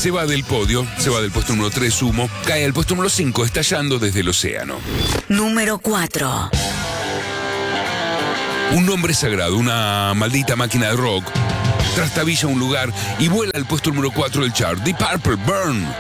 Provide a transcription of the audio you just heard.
Se va del podio, se va del puesto número 3, Sumo, cae al puesto número 5, estallando desde el océano. Número 4. Un nombre sagrado, una maldita máquina de rock, trastabilla un lugar y vuela al puesto número 4 del chart, Deep Purple Burn.